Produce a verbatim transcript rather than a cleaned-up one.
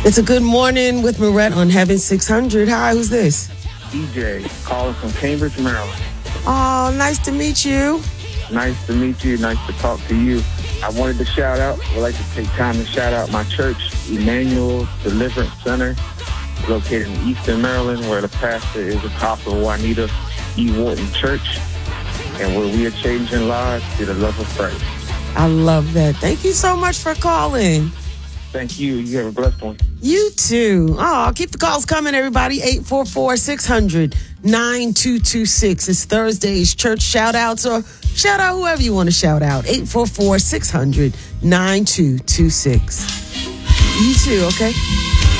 It's a good morning with Marette on Heaven six hundred. Hi, who's this? E J, calling from Cambridge, Maryland. Oh, nice to meet you. Nice to meet you. Nice to talk to you. I wanted to shout out, would like to take time to shout out my church, Emmanuel Deliverance Center, located in Eastern Maryland, where the pastor is Apostle Juanita E. Wharton Church, and where we are changing lives through the love of Christ. I love that. Thank you so much for calling. Thank you. You have a blessed one. You too. Oh, keep the calls coming, everybody. eight four four, six hundred, nine two two six. It's Thursday's church shout outs, or shout out whoever you want to shout out. eight four four, six hundred, nine two two six. You too, okay?